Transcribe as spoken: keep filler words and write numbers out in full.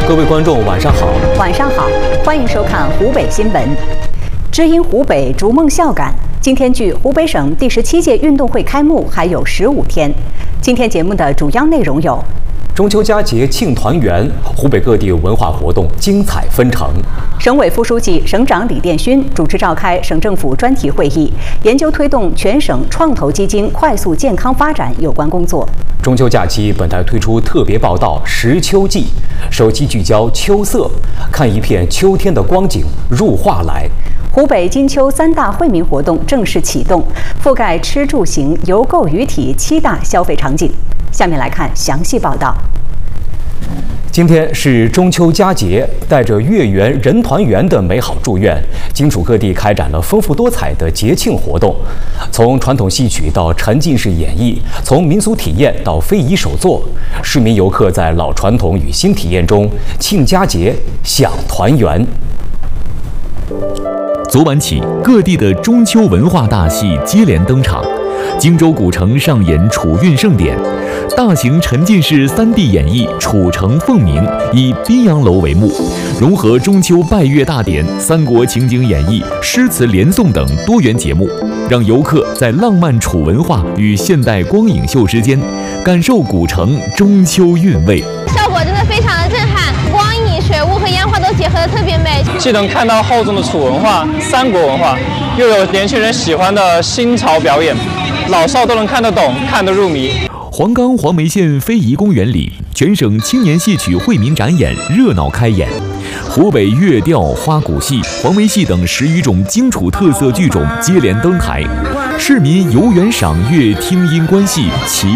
各位观众，晚上好。 晚上好，欢迎收看湖北新闻。知音湖北，逐梦孝感。今天距湖北省第十七届运动会开幕还有十五天。今天节目的主要内容有： 中秋佳节庆团圆，湖北各地文化活动精彩纷呈。 省委副书记、省长李殿勋主持召开省政府专题会议，研究推动全省创投基金快速健康发展有关工作。 中秋假期，本台推出特别报道《识秋记》，首期聚焦秋色，看一片秋天的光景入画来。 湖北金秋三大惠民活动正式启动，覆盖吃住行邮购娱体七大消费场景。下面来看详细报道。 今天是中秋佳节，带着月圆人团圆的美好祝愿，荆楚各地开展了丰富多彩的节庆活动。从传统戏曲到沉浸式演绎，从民俗体验到非遗手作，市民游客在老传统与新体验中庆佳节、享团圆。 昨晚起，各地的中秋文化大戏接连登场。荆州古城上演楚韵盛典，大型沉浸式 三 D 演绎《楚城凤鸣》，以宾阳楼为幕，融合中秋拜月大典、三国情景演绎、诗词连诵等多元节目，让游客在浪漫楚文化与现代光影秀之间，感受古城中秋韵味。 效果真的非常的震撼，光影、水雾和烟花都结合的特别美， 既能看到厚重的楚文化、三国文化，又有年轻人喜欢的新潮表演。老少都能看得懂，看得入迷。 黄冈黄梅县非遗公园里，全省青年戏曲惠民展演热闹开演，湖北乐调、花鼓戏、黄梅戏等十余种荆楚特色剧种接连登台，市民游园赏月、听音观戏，其